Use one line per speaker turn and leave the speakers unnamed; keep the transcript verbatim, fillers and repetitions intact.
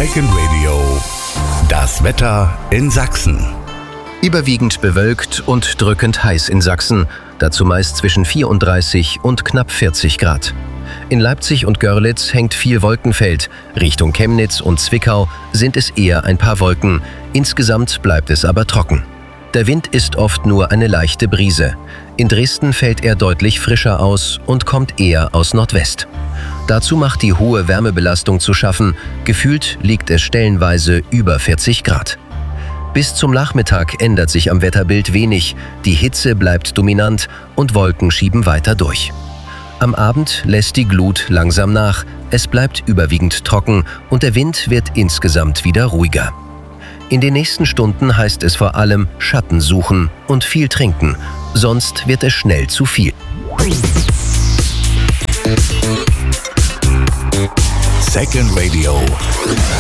Second Radio. Das Wetter in Sachsen.
Überwiegend bewölkt und drückend heiß in Sachsen, dazu meist zwischen vierunddreißig und knapp vierzig Grad. In Leipzig und Görlitz hängt viel Wolkenfeld. Richtung Chemnitz und Zwickau sind es eher ein paar Wolken. Insgesamt bleibt es aber trocken. Der Wind ist oft nur eine leichte Brise. In Dresden fällt er deutlich frischer aus und kommt eher aus Nordwest. Dazu macht die hohe Wärmebelastung zu schaffen. Gefühlt liegt es stellenweise über vierzig Grad. Bis zum Nachmittag ändert sich am Wetterbild wenig. Die Hitze bleibt dominant und Wolken schieben weiter durch. Am Abend lässt die Glut langsam nach. Es bleibt überwiegend trocken und der Wind wird insgesamt wieder ruhiger. In den nächsten Stunden heißt es vor allem Schatten suchen und viel trinken, sonst wird es schnell zu viel.
Second Radio.